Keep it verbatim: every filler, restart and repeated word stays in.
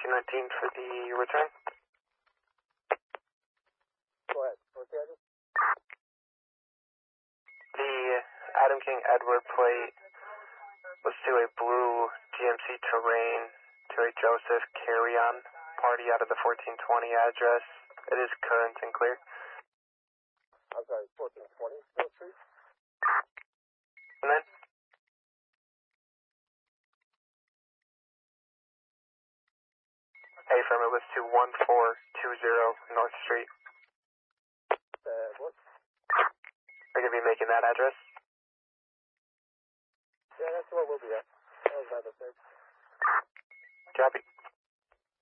fourteen nineteen for the return. Go ahead. What's the address? The Adam King Edward plate was to a blue G M C Terrain to a Joseph Carry-On party out of the fourteen twenty address. It is current and clear. I'm sorry, fourteen twenty Steel Street? And then? Hey, firm, it was to one four two zero North Street. Uh, what? Are you going to be making that address? Yeah, that's what we'll be at. That was my mistake. Copy.